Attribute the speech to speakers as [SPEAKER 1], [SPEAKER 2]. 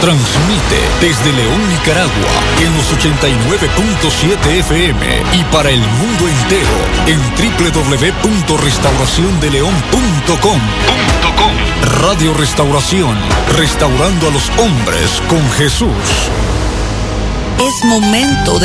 [SPEAKER 1] Transmite desde León, Nicaragua, en los 89.7 FM y para el mundo entero en www.restauraciondeleon.com. Radio Restauración, restaurando a los hombres con Jesús.
[SPEAKER 2] Es momento de